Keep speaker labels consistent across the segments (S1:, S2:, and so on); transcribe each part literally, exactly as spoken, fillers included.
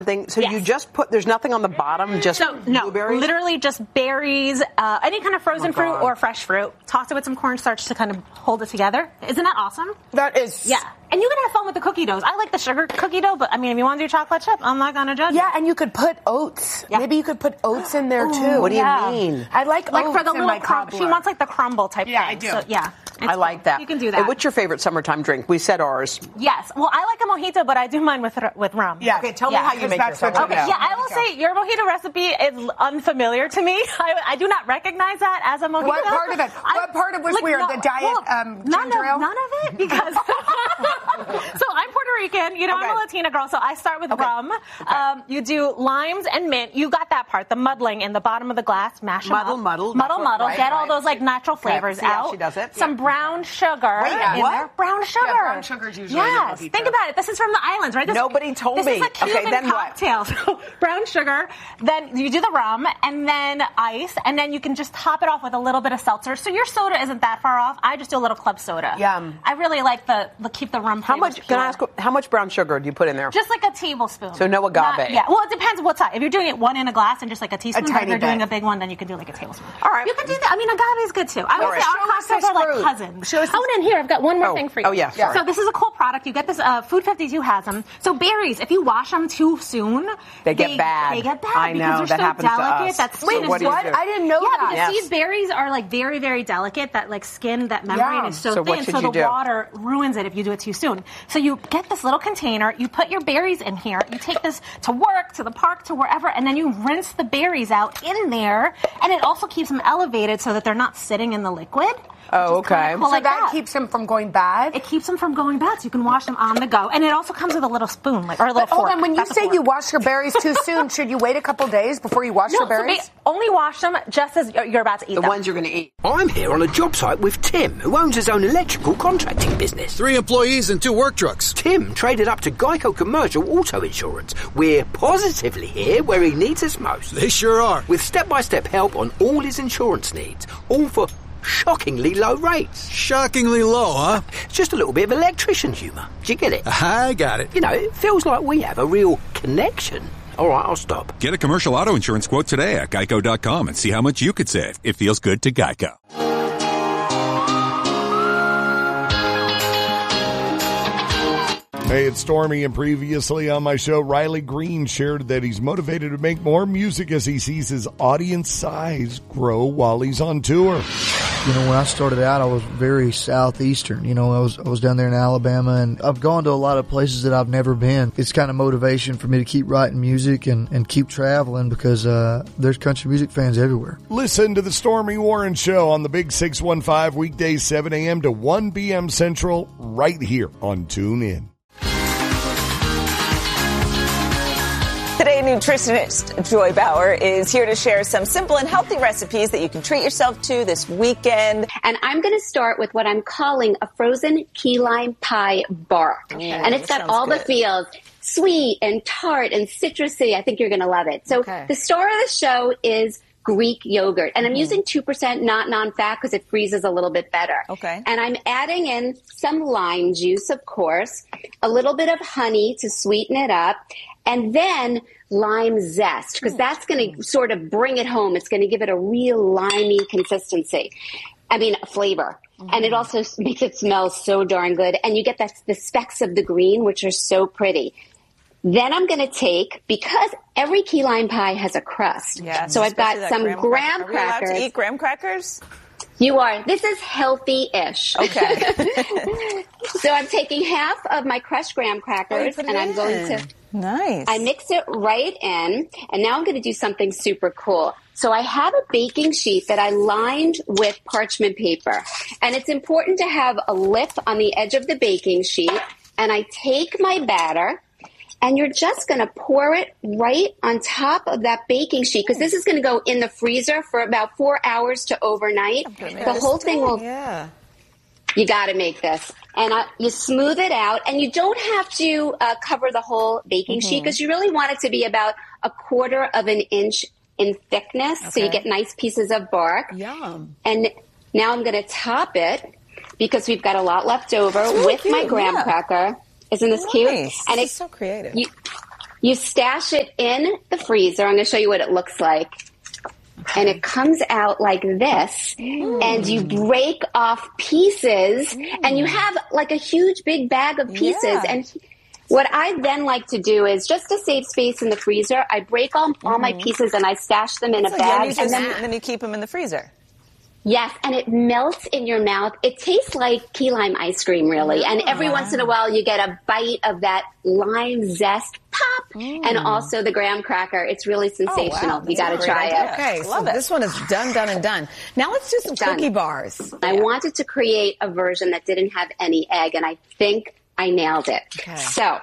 S1: Thing. So yes. you just put, there's nothing on the bottom, just
S2: so, no,
S1: blueberries?
S2: Literally just berries, uh, any kind of frozen oh fruit or fresh fruit. Toss it with some cornstarch to kind of hold it together. Isn't that awesome?
S1: That is.
S2: Yeah. And you can have fun with the cookie doughs. I like the sugar cookie dough, but I mean, if you want to do chocolate chip, I'm not going to judge
S3: Yeah,
S2: you.
S3: and you could put oats. Yeah. Maybe you could put oats in there,
S2: Ooh,
S3: too.
S1: What do you
S2: yeah.
S1: mean?
S3: I like,
S2: like
S3: oats
S2: for the
S3: in
S2: little
S3: my
S2: crumb.
S3: cobbler.
S2: She wants like the crumble type
S3: yeah,
S2: thing.
S3: I do.
S2: So, yeah.
S1: I like that.
S2: You can do that.
S1: And what's your favorite summertime drink? We said ours.
S2: Yes. Well, I like a mojito, but I do mine with with rum.
S3: Yeah.
S1: Okay, tell
S2: yeah.
S1: me how you make yours.
S2: Okay. Yeah, I will say your mojito recipe is unfamiliar to me. I, I do not recognize that as a mojito.
S3: What part of it?
S2: I,
S3: what part of it was
S2: like,
S3: weird?
S2: No,
S3: the diet
S2: well,
S3: um,
S2: none
S3: ginger
S2: of,
S3: ale?
S2: None of it, because... So I'm Puerto Rican. You know, okay. I'm a Latina girl, so I start with okay. rum. Okay. Um, you do limes and mint. You got that part, the muddling in the bottom of the glass. Mash them
S1: muddle,
S2: up.
S1: Muddle,
S2: muddle. Muddle, muddle.
S1: Right,
S2: Get
S1: right.
S2: all those, like, natural flavors
S1: okay.
S2: out.
S1: Yeah, she does it.
S2: Some
S1: yeah.
S2: brown sugar
S1: Wait,
S2: in
S1: what?
S2: there. Brown sugar.
S3: Yeah, brown sugar is usually
S2: Yes.
S3: in the mojito.
S2: Think about it. This is from the islands, right? This,
S1: Nobody told
S2: this
S1: me.
S2: This is a Cuban
S1: okay, then
S2: cocktail. So brown sugar. Then you do the rum, and then ice, and then you can just top it off with a little bit of seltzer. So your soda isn't that far off. I just do a little club soda.
S1: Yum.
S2: I really like the, the keep the rum.
S1: How much?
S2: Pure.
S1: Can I ask? How much brown sugar do you put in there?
S2: Just like a tablespoon.
S1: So no agave.
S2: Not, yeah. Well, it depends what size. If you're doing it one in a glass and just like a teaspoon,
S3: a tiny
S2: if you're
S3: bit.
S2: doing a big one, then you can do like a tablespoon.
S1: All right.
S2: You can do that. I mean, agave is good too. I would
S1: All
S2: say
S1: right.
S2: our cocktails are like cousins.
S3: Show us
S2: oh, and in here I've got one more
S1: oh.
S2: thing for you.
S1: Oh yeah. Sorry.
S2: So this is a cool product. You get this. Uh, Food fifty-two has them. So berries, if you wash them too soon,
S1: they get
S2: they,
S1: bad.
S2: They get bad
S1: I know
S2: because they're
S1: that
S2: so
S1: happens
S2: delicate.
S1: to us.
S2: That
S1: So
S2: skin
S3: Wait,
S2: is
S3: what?
S2: so,
S3: I didn't know
S2: yeah,
S3: that.
S2: because
S1: Yes.
S2: these berries are like very, very delicate. That like skin, that membrane
S3: Yeah.
S2: is so,
S1: So what
S2: thin.
S1: should
S2: So
S1: you
S2: the
S1: do?
S2: water ruins it if you do it too soon. So you get this little container. You put your berries in here. You take this to work, to the park, to wherever, and then you rinse the berries out in there. And it also keeps them elevated so that they're not sitting in the liquid.
S1: Oh, okay.
S2: Cool
S3: so
S2: like
S3: that,
S2: that
S3: keeps them from going bad?
S2: It keeps them from going bad, so you can wash them on the go. And it also comes with a little spoon, like or a little
S3: but hold
S2: fork.
S3: on, when you
S2: That's
S3: say you wash your berries too soon, should you wait a couple days before you wash
S2: no,
S3: your berries?
S2: So only wash them just as you're about to eat
S1: the
S2: them.
S1: ones you're going to eat.
S4: I'm here on a job site with Tim, who owns his own electrical contracting business.
S5: Three employees and two work trucks.
S4: Tim traded up to Geico Commercial Auto Insurance. We're positively here where he needs us most.
S5: They sure are.
S4: With step-by-step help on all his insurance needs, all for shockingly low rates.
S5: Shockingly low, huh?
S4: It's just a little bit of electrician humour. Do you get it?
S5: I got it.
S4: You know, it feels like we have a real connection. All right, I'll stop.
S6: Get a commercial auto insurance quote today at geico dot com and see how much you could save. It feels good to Geico.
S7: Hey, it's Stormy, and previously on my show, Riley Green shared that he's motivated to make more music as he sees his audience size grow while he's on tour.
S8: You know, when I started out, I was very southeastern. You know, I was I was down there in Alabama, and I've gone to a lot of places that I've never been. It's kind of motivation for me to keep writing music and, and keep traveling because uh, there's country music fans everywhere.
S7: Listen to the Stormy Warren Show on the Big six one five, weekdays seven a.m. to one p.m. Central, right here on TuneIn.
S9: Today, nutritionist Joy Bauer is here to share some simple and healthy recipes that you can treat yourself to this weekend.
S10: And I'm going to start with what I'm calling a frozen key lime pie bark.
S9: Okay,
S10: and it's got all
S9: good.
S10: the feels, sweet and tart and citrusy. I think you're going to love it. So
S9: okay.
S10: The star of the show is Greek yogurt. And I'm
S9: mm-hmm.
S10: using two percent not non-fat because it freezes a little bit better.
S9: Okay.
S10: And I'm adding in some lime juice, of course, a little bit of honey to sweeten it up, and then lime zest, because that's going to sort of bring it home. It's going to give it a real limey consistency. I mean, flavor. Mm-hmm. And it also makes it smell so darn good. And you get that, the specks of the green, which are so pretty. Then I'm going to take, because every key lime pie has a crust.
S9: Yes,
S10: so I've got some
S9: graham,
S10: graham
S9: crackers. Are we allowed
S10: crackers.
S9: to eat graham crackers?
S10: You are. This is healthy-ish.
S9: Okay.
S10: So I'm taking half of my crushed graham crackers,
S9: oh,
S10: and I'm
S9: in.
S10: going to...
S9: Nice.
S10: I mix it right in, and now I'm going to do something super cool. So I have a baking sheet that I lined with parchment paper, and it's important to have a lip on the edge of the baking sheet, and I take my batter, and you're just going to pour it right on top of that baking sheet, because this is going to go in the freezer for about four hours to overnight. The whole thing will...
S9: Yeah.
S10: You got to make this. And uh, you smooth it out, and you don't have to uh, cover the whole baking mm-hmm. sheet, because you really want it to be about a quarter of an inch in thickness, okay. so you get nice pieces of bark.
S9: Yum.
S10: And now I'm going to top it, because we've got a lot left over, really with
S9: cute,
S10: my graham
S9: yeah.
S10: cracker. Isn't this
S9: nice.
S10: cute?
S9: And
S10: and
S9: it's so creative.
S10: You, You stash it in the freezer. I'm going to show you what it looks like. And it comes out like this, mm. and you break off pieces, mm. and you have like a huge big bag of pieces. Yeah. And what I then like to do is, just to save space in the freezer, I break all, mm-hmm. all my pieces and I stash them in
S9: That's
S10: a
S9: like
S10: bag.
S9: And,
S10: and, then,
S9: and then you keep them in the freezer.
S10: Yes, and it melts in your mouth. It tastes like key lime ice cream, really. And every wow. once in a while, you get a bite of that lime zest pop, mm. and also the graham cracker. It's really sensational. Oh, wow. You got to try
S9: idea.
S10: it.
S9: Okay, Love so it. This one is done, done, and done. Now let's do some done. cookie bars.
S10: I yeah. wanted to create a version that didn't have any egg, and I think I nailed it. Okay. So,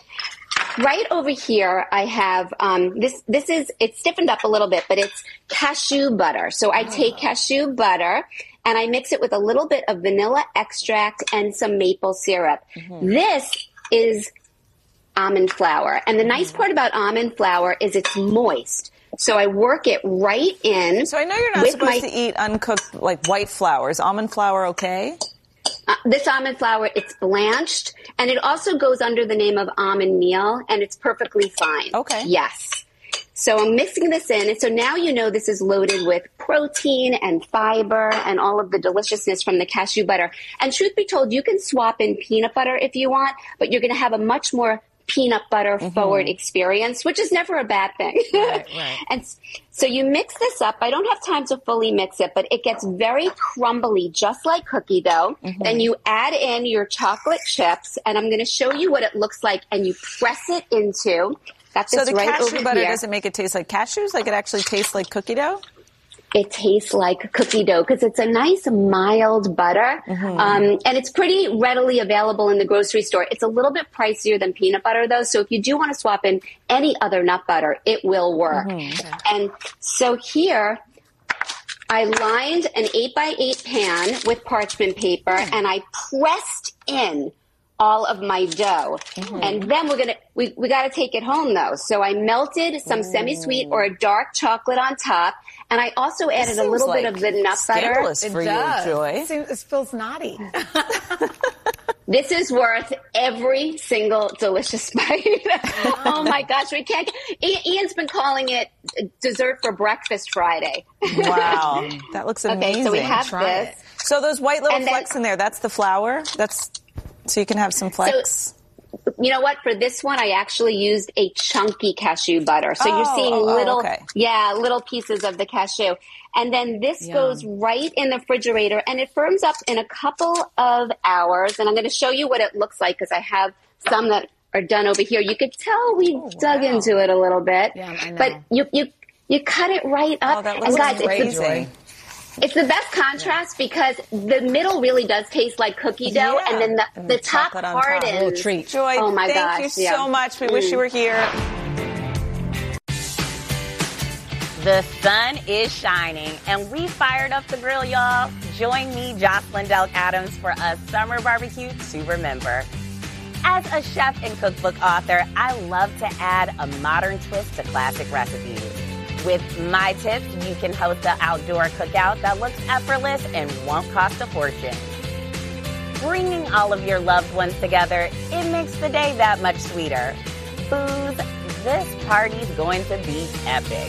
S10: right over here, I have um, this. This is it's stiffened up a little bit, but it's cashew butter. So I take cashew butter and I mix it with a little bit of vanilla extract and some maple syrup. Mm-hmm. This is almond flour, and the nice part about almond flour is it's moist. So I work it right in.
S9: So I know you're not supposed my, to eat uncooked, like white flour. Is almond flour okay?
S10: Uh, this almond flour, it's blanched, and it also goes under the name of almond meal, and it's perfectly fine.
S9: Okay.
S10: Yes. So I'm mixing this in, and so now you know this is loaded with protein and fiber and all of the deliciousness from the cashew butter. And truth be told, you can swap in peanut butter if you want, but you're going to have a much more peanut butter mm-hmm. forward experience, which is never a bad thing.
S9: Right, right.
S10: And so you mix this up. I don't have time to fully mix it, but it gets very crumbly, just like cookie dough. Mm-hmm. Then you add in your chocolate chips, and I'm going to show you what it looks like, and you press it into. Got this
S9: so the
S10: right
S9: cashew
S10: over
S9: butter
S10: here.
S9: doesn't make it taste like cashews? Like it actually tastes like cookie dough?
S10: It tastes like cookie dough because it's a nice mild butter, mm-hmm. um, and it's pretty readily available in the grocery store. It's a little bit pricier than peanut butter, though, so if you do want to swap in any other nut butter, it will work. Mm-hmm. And so here, I lined an eight by eight pan with parchment paper, mm-hmm. and I pressed in all of my dough. Mm-hmm. And then we're gonna we we got to take it home though. So I melted some mm. semi-sweet or a dark chocolate on top, and I also added a little
S9: like
S10: bit of the nut butter.
S9: It for does. You, Joy.
S11: It, seems, it feels naughty.
S10: This is worth every single delicious bite. Oh my gosh, we can't. Ian's been calling it dessert for breakfast Friday.
S9: Wow, that looks amazing.
S10: Okay, so we have
S9: Try
S10: this.
S9: It. So those white little
S10: and
S9: flecks
S10: then,
S9: in there, that's the flour. That's so you can have some flecks.
S10: So, you know what? For this one, I actually used a chunky cashew butter. So
S9: oh,
S10: you're seeing
S9: oh,
S10: little,
S9: okay.
S10: yeah, little pieces of the cashew. And then this Yum. goes right in the refrigerator, and it firms up in a couple of hours. And I'm going to show you what it looks like because I have some that are done over here. You could tell we oh, dug wow. into it a little bit,
S11: yeah, I know.
S10: but you you you cut it right up.
S9: Oh, that looks
S10: and guys,
S9: crazy.
S10: It's the, it's the best contrast yeah. because the middle really does taste like cookie dough,
S9: yeah.
S10: and then the,
S9: and
S10: the,
S9: the
S10: top hardens.
S11: A little treat.
S9: Joy,
S10: oh my
S9: thank
S10: gosh,
S9: you
S10: yeah.
S9: so much. We
S10: mm.
S9: wish you were here.
S12: The sun is shining, and we fired up the grill, y'all. Join me, Jocelyn Delk Adams, for a summer barbecue to remember. As a chef and cookbook author, I love to add a modern twist to classic recipes. With my tips, you can host an outdoor cookout that looks effortless and won't cost a fortune. Bringing all of your loved ones together, it makes the day that much sweeter. Booze, this party's going to be epic.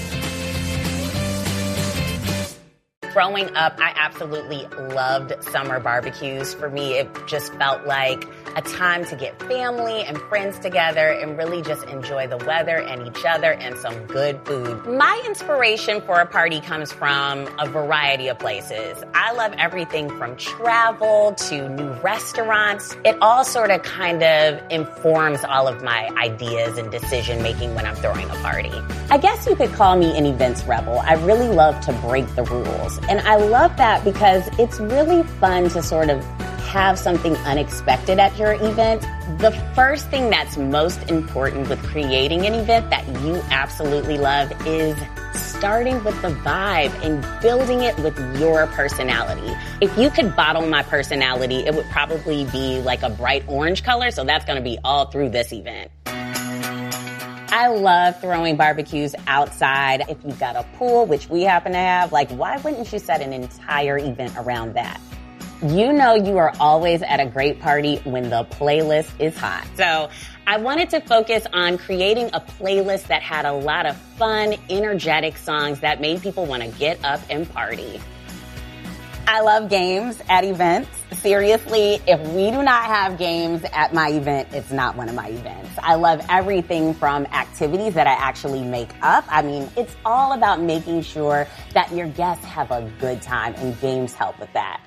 S12: Growing up, I absolutely loved summer barbecues. For me, it just felt like a time to get family and friends together and really just enjoy the weather and each other and some good food. My inspiration for a party comes from a variety of places. I love everything from travel to new restaurants. It all sort of kind of informs all of my ideas and decision making when I'm throwing a party. I guess you could call me an events rebel. I really love to break the rules. And I love that because it's really fun to sort of have something unexpected at your event. The first thing that's most important with creating an event that you absolutely love is starting with the vibe and building it with your personality. If you could bottle my personality, it would probably be like a bright orange color, so that's going to be all through this event. I love throwing barbecues outside. If you've got a pool, which we happen to have, like, why wouldn't you set an entire event around that? You know you are always at a great party when the playlist is hot. So I wanted to focus on creating a playlist that had a lot of fun, energetic songs that made people want to get up and party. I love games at events. Seriously, if we do not have games at my event, it's not one of my events. I love everything from activities that I actually make up. I mean, it's all about making sure that your guests have a good time, and games help with that.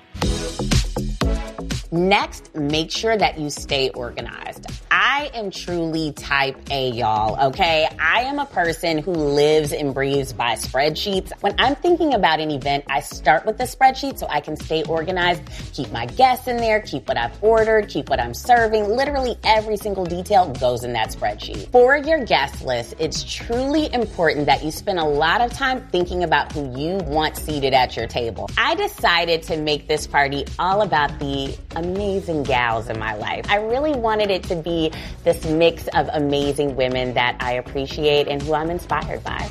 S12: Next, make sure that you stay organized. I am truly type A, y'all, okay? I am a person who lives and breathes by spreadsheets. When I'm thinking about an event, I start with the spreadsheet so I can stay organized, keep my guests in there, keep what I've ordered, keep what I'm serving. Literally every single detail goes in that spreadsheet. For your guest list, it's truly important that you spend a lot of time thinking about who you want seated at your table. I decided to make this party all about the amazing gals in my life. I really wanted it to be this mix of amazing women that I appreciate and who I'm inspired by.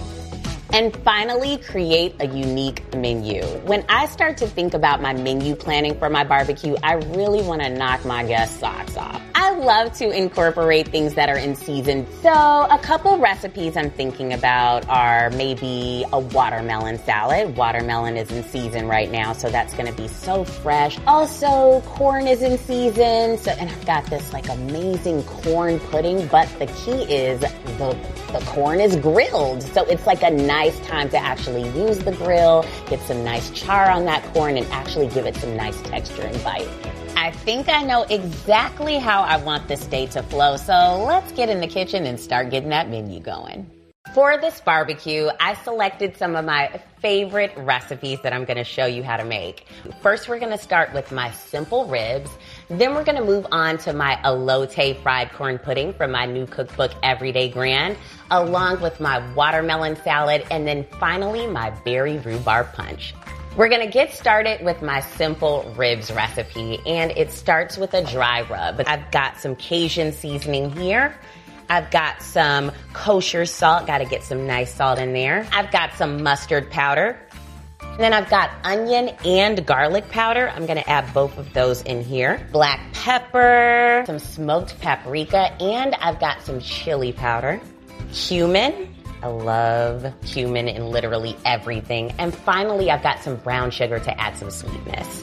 S12: And finally, create a unique menu. When I start to think about my menu planning for my barbecue, I really want to knock my guests' socks off. I love to incorporate things that are in season. So a couple recipes I'm thinking about are maybe a watermelon salad. Watermelon is in season right now, so that's going to be so fresh. Also, corn is in season. So, and I've got this like amazing corn pudding, but the key is the, the corn is grilled. So it's like a nice Nice time to actually use the grill, get some nice char on that corn, and actually give it some nice texture and bite. I think I know exactly how I want this day to flow, so let's get in the kitchen and start getting that menu going. For this barbecue, I selected some of my favorite recipes that I'm going to show you how to make. First, we're going to start with my simple ribs. Then we're going to move on to my elote fried corn pudding from my new cookbook, Everyday Grand, along with my watermelon salad, and then finally my berry rhubarb punch. We're going to get started with my simple ribs recipe, and it starts with a dry rub. I've got some Cajun seasoning here. I've got some kosher salt. Got to get some nice salt in there. I've got some mustard powder. And then I've got onion and garlic powder. I'm going to add both of those in here. Black pepper, some smoked paprika, and I've got some chili powder. Cumin. I love cumin in literally everything. And finally, I've got some brown sugar to add some sweetness.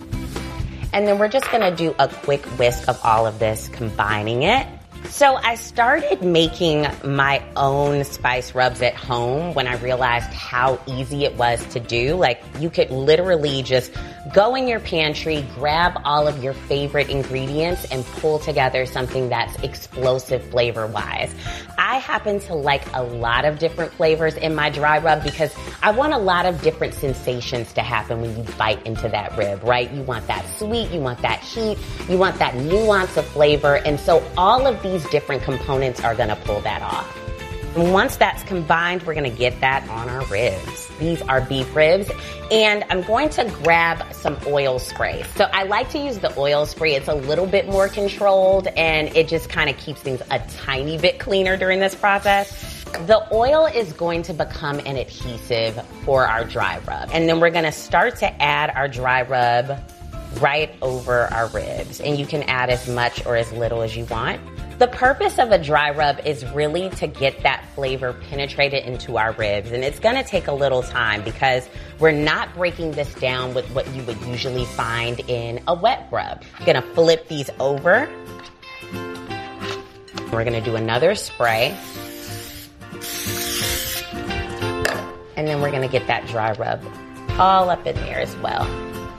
S12: And then we're just going to do a quick whisk of all of this, combining it. So I started making my own spice rubs at home when I realized how easy it was to do. Like, you could literally just go in your pantry, grab all of your favorite ingredients, and pull together something that's explosive flavor-wise. I happen to like a lot of different flavors in my dry rub because I want a lot of different sensations to happen when you bite into that rib, right? You want that sweet, you want that heat, you want that nuance of flavor, and so all of these different components are going to pull that off. And once that's combined, we're going to get that on our ribs. These are beef ribs, and I'm going to grab some oil spray. So I like to use the oil spray. It's a little bit more controlled, and it just kind of keeps things a tiny bit cleaner during this process. The oil is going to become an adhesive for our dry rub, and then we're going to start to add our dry rub right over our ribs, and you can add as much or as little as you want. The purpose of a dry rub is really to get that flavor penetrated into our ribs, and it's going to take a little time because we're not breaking this down with what you would usually find in a wet rub. I'm going to flip these over. We're going to do another spray. And then we're going to get that dry rub all up in there as well.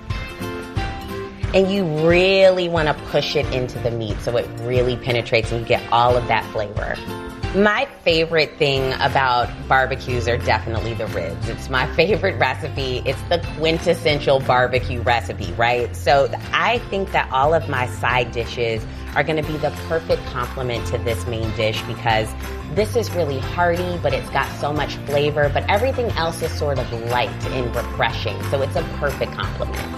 S12: And you really want to push it into the meat so it really penetrates and you get all of that flavor. My favorite thing about barbecues are definitely the ribs. It's my favorite recipe. It's the quintessential barbecue recipe, right? So I think that all of my side dishes are going to be the perfect complement to this main dish because this is really hearty, but it's got so much flavor, but everything else is sort of light and refreshing. So it's a perfect complement.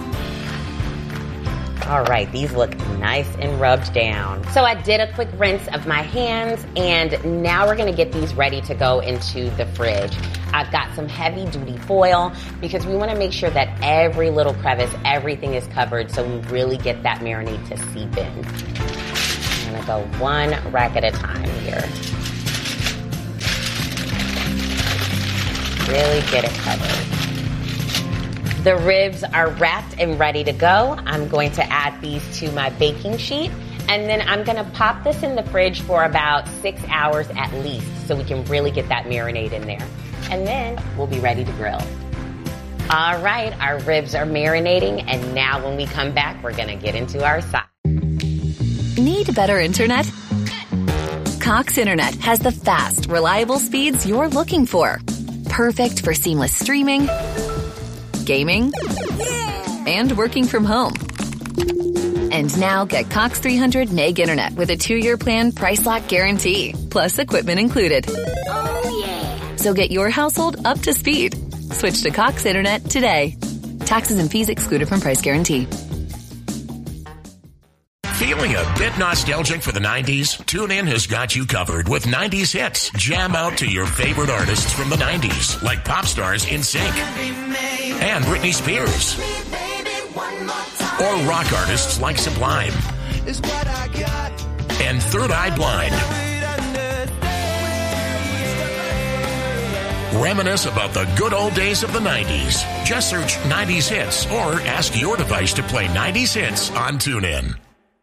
S12: All right, these look nice and rubbed down. So I did a quick rinse of my hands, and now we're gonna get these ready to go into the fridge. I've got some heavy duty foil because we wanna make sure that every little crevice, everything is covered so we really get that marinade to seep in. gonna go one rack at a time here. Really get it covered. The ribs are wrapped and ready to go. I'm going to add these to my baking sheet, and then I'm gonna pop this in the fridge for about six hours at least so we can really get that marinade in there. And then we'll be ready to grill. All right, our ribs are marinating, and now when we come back, we're gonna get into our side.
S11: Need better internet? Cox Internet has the fast, reliable speeds you're looking for. Perfect for seamless streaming, gaming, and working from home. And now get Cox three hundred meg internet with a two-year plan price lock guarantee, plus equipment included. Oh yeah! So get your household up to speed. Switch to Cox Internet today. Taxes and fees excluded from price guarantee.
S13: Feeling a bit nostalgic for the nineties? TuneIn has got you covered with nineties hits. Jam out to your favorite artists from the nineties, like pop stars NSYNC and Britney Spears, or rock artists like Sublime and Third Eye Blind. Reminisce about the good old days of the nineties. Just search nineties hits or ask your device to play nineties hits on TuneIn.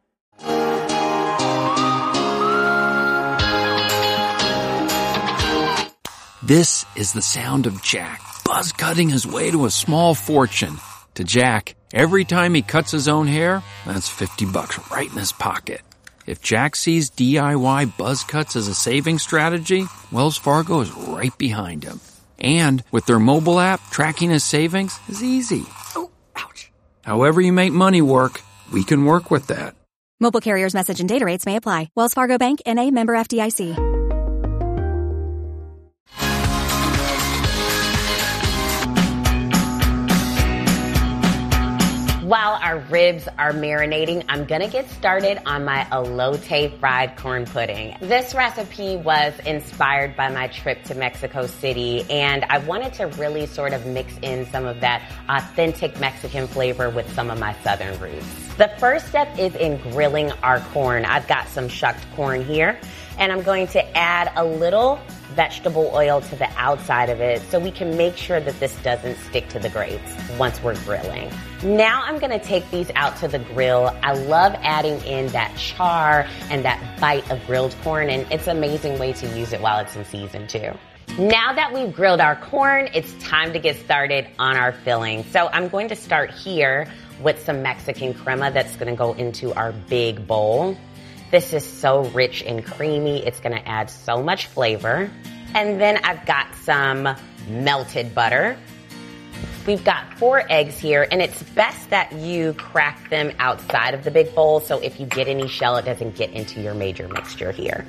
S14: This is the sound of Jack, buzz cutting his way to a small fortune. To Jack, every time he cuts his own hair, that's fifty bucks right in his pocket. If Jack sees D I Y buzz cuts as a saving strategy, Wells Fargo is right behind him. And with their mobile app, tracking his savings is easy. Oh, ouch. However you make money work, we can work with that.
S15: Mobile carriers' message and data rates may apply. Wells Fargo Bank, N A, member F D I C.
S12: While our ribs are marinating, I'm gonna get started on my elote fried corn pudding. This recipe was inspired by my trip to Mexico City, and I wanted to really sort of mix in some of that authentic Mexican flavor with some of my southern roots. The first step is in grilling our corn. I've got some shucked corn here, and I'm going to add a little vegetable oil to the outside of it so we can make sure that this doesn't stick to the grates once we're grilling. Now I'm gonna take these out to the grill. I love adding in that char and that bite of grilled corn, and it's an amazing way to use it while it's in season too. Now that we've grilled our corn, it's time to get started on our filling. So I'm going to start here with some Mexican crema that's gonna go into our big bowl. This is so rich and creamy. It's gonna add so much flavor. And then I've got some melted butter. We've got four eggs here, and it's best that you crack them outside of the big bowl, so if you get any shell, it doesn't get into your major mixture here.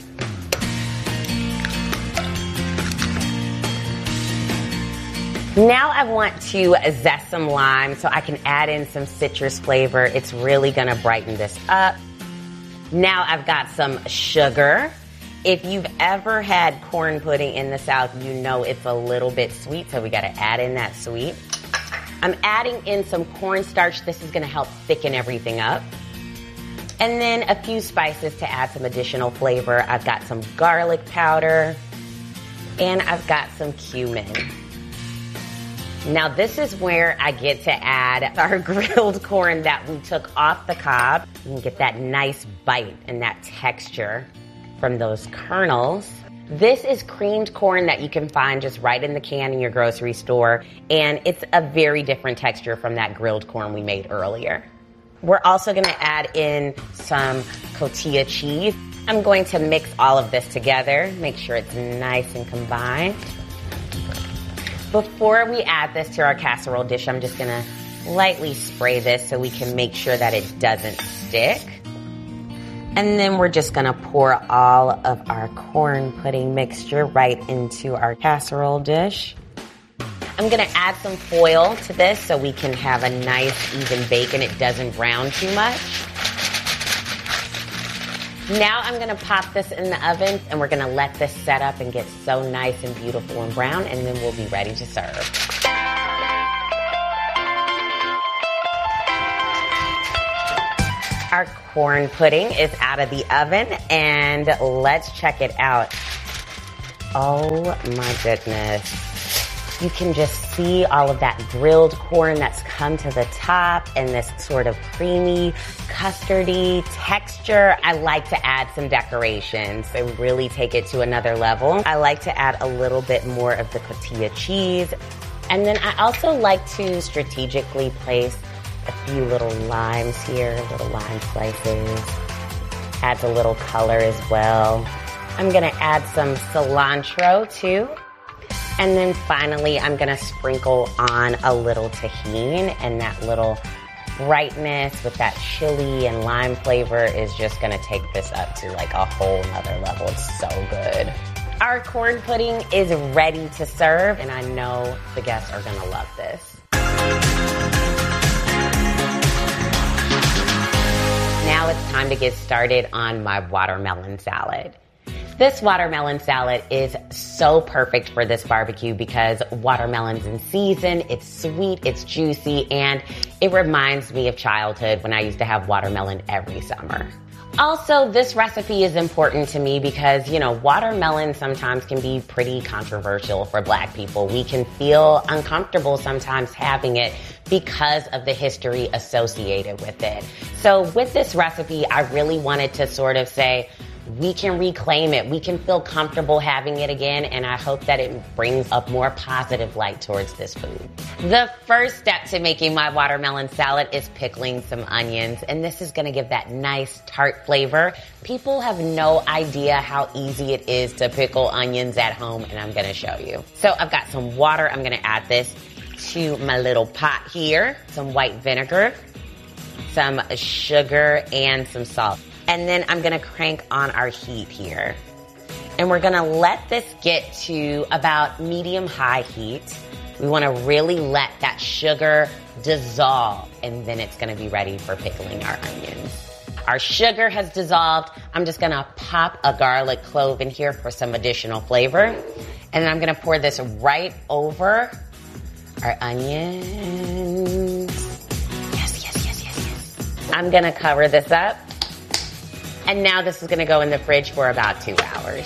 S12: Now I want to zest some lime so I can add in some citrus flavor. It's really gonna brighten this up. Now I've got some sugar. If you've ever had corn pudding in the South, you know it's a little bit sweet, so we gotta add in that sweet. I'm adding in some cornstarch. This is gonna help thicken everything up. And then a few spices to add some additional flavor. I've got some garlic powder, and I've got some cumin. Now this is where I get to add our grilled corn that we took off the cob. You can get that nice bite and that texture from those kernels. This is creamed corn that you can find just right in the can in your grocery store, and it's a very different texture from that grilled corn we made earlier. We're also gonna add in some cotija cheese. I'm going to mix all of this together, make sure it's nice and combined. Before we add this to our casserole dish, I'm just gonna lightly spray this so we can make sure that it doesn't stick. And then we're just gonna pour all of our corn pudding mixture right into our casserole dish. I'm gonna add some foil to this so we can have a nice even bake and it doesn't brown too much. Now I'm gonna pop this in the oven and we're gonna let this set up and get so nice and beautiful and brown, and then we'll be ready to serve. Our corn pudding is out of the oven, and let's check it out. Oh my goodness. You can just see all of that grilled corn that's come to the top and this sort of creamy, custardy texture. I like to add some decorations and really take it to another level. I like to add a little bit more of the cotija cheese. And then I also like to strategically place a few little limes here, little lime slices. Adds a little color as well. I'm gonna add some cilantro too. And then finally, I'm gonna sprinkle on a little tahini, and that little brightness with that chili and lime flavor is just gonna take this up to like a whole nother level. It's so good. Our corn pudding is ready to serve, and I know the guests are gonna love this. Now it's time to get started on my watermelon salad. This watermelon salad is so perfect for this barbecue because watermelon's in season, it's sweet, it's juicy, and it reminds me of childhood when I used to have watermelon every summer. Also, this recipe is important to me because, you know, watermelon sometimes can be pretty controversial for Black people. We can feel uncomfortable sometimes having it because of the history associated with it. So with this recipe, I really wanted to sort of say, we can reclaim it. We can feel comfortable having it again, and I hope that it brings a more positive light towards this food. The first step to making my watermelon salad is pickling some onions, and this is gonna give that nice tart flavor. People have no idea how easy it is to pickle onions at home, and I'm gonna show you. So I've got some water. I'm gonna add this to my little pot here. Some white vinegar, some sugar, and some salt. And then I'm gonna crank on our heat here. And we're gonna let this get to about medium-high heat. We wanna really let that sugar dissolve, and then it's gonna be ready for pickling our onions. Our sugar has dissolved. I'm just gonna pop a garlic clove in here for some additional flavor. And then I'm gonna pour this right over our onions. Yes, yes, yes, yes, yes. I'm gonna cover this up. And now this is gonna go in the fridge for about two hours.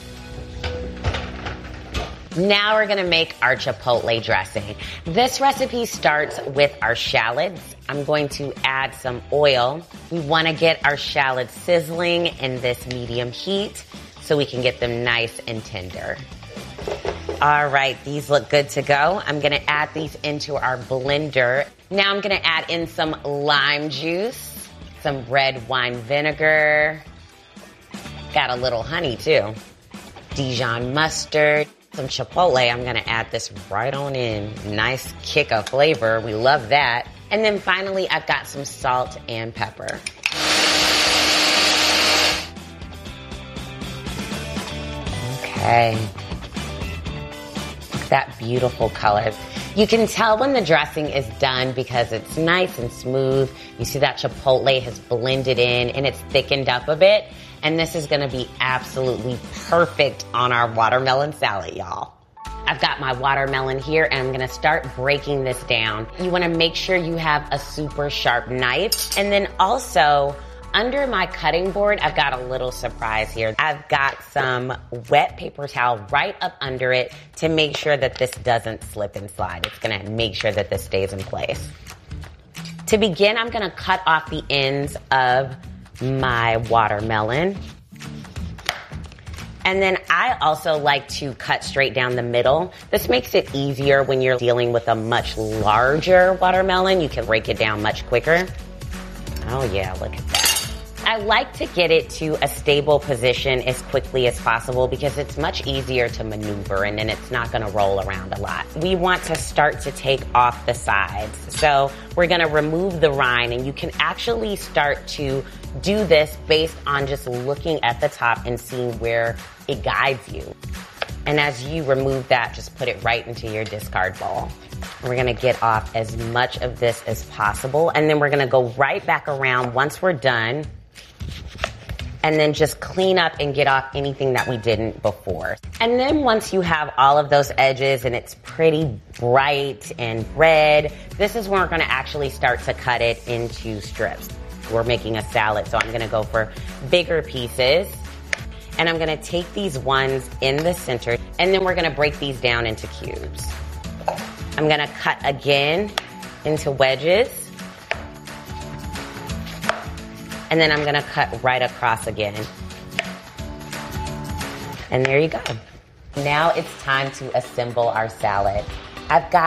S12: Now we're gonna make our chipotle dressing. This recipe starts with our shallots. I'm going to add some oil. We wanna get our shallots sizzling in this medium heat so we can get them nice and tender. All right, these look good to go. I'm gonna add these into our blender. Now I'm gonna add in some lime juice. Some red wine vinegar. Got a little honey too. Dijon mustard. Some chipotle. I'm gonna add this right on in. Nice kick of flavor. We love that. And then finally, I've got some salt and pepper. Okay. That beautiful color. You can tell when the dressing is done because it's nice and smooth. You see that chipotle has blended in and it's thickened up a bit. And this is gonna be absolutely perfect on our watermelon salad, y'all. I've got my watermelon here and I'm gonna start breaking this down. You wanna make sure you have a super sharp knife. And then also, under my cutting board, I've got a little surprise here. I've got some wet paper towel right up under it to make sure that this doesn't slip and slide. It's gonna make sure that this stays in place. To begin, I'm gonna cut off the ends of my watermelon. And then I also like to cut straight down the middle. This makes it easier when you're dealing with a much larger watermelon. You can break it down much quicker. Oh yeah, look at that. I like to get it to a stable position as quickly as possible because it's much easier to maneuver and then it's not gonna roll around a lot. We want to start to take off the sides. So we're gonna remove the rind, and you can actually start to do this based on just looking at the top and seeing where it guides you. And as you remove that, just put it right into your discard bowl. We're gonna get off as much of this as possible, and then we're gonna go right back around once we're done, and then just clean up and get off anything that we didn't before. And then once you have all of those edges and it's pretty bright and red, this is when we're gonna actually start to cut it into strips. we're making a salad, so I'm gonna go for bigger pieces. And I'm gonna take these ones in the center, and then we're gonna break these down into cubes. I'm gonna cut again into wedges. And then I'm gonna cut right across again. And there you go. Now it's time to assemble our salad. I've got